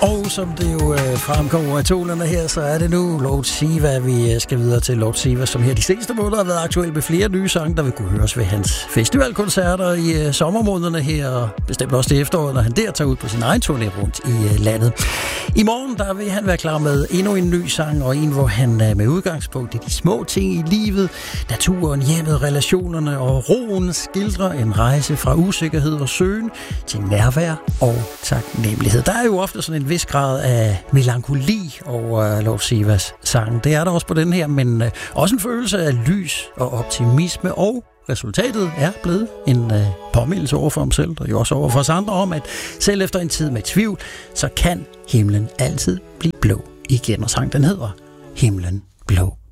Og som det jo fremgår af tonerne her, så er det nu Lord Siva, vi skal videre til. Lord Siva, som her de seneste måneder har været aktuel med flere nye sange, der vil kunne høres ved hans festivalkoncerter i sommermånederne her, og bestemt også det efterår, når han der tager ud på sin egen turné rundt i landet. I morgen der vil han være klar med endnu en ny sang, og en, hvor han med udgangspunkt i de små ting i livet, naturen, hjemmet, relationerne og roen skildrer en rejse fra usikkerhed og søgen til nærvær og taknemmelighed. Der er jo ofte sådan en vis grad af melankoli over Lord Sivas sang. Det er der også på den her, men også en følelse af lys og optimisme, og resultatet er blevet en påmindelse over for ham selv, og jo også over for os andre om, at selv efter en tid med tvivl, så kan himlen altid blive blå igen. Og sang den hedder Himlen Blå.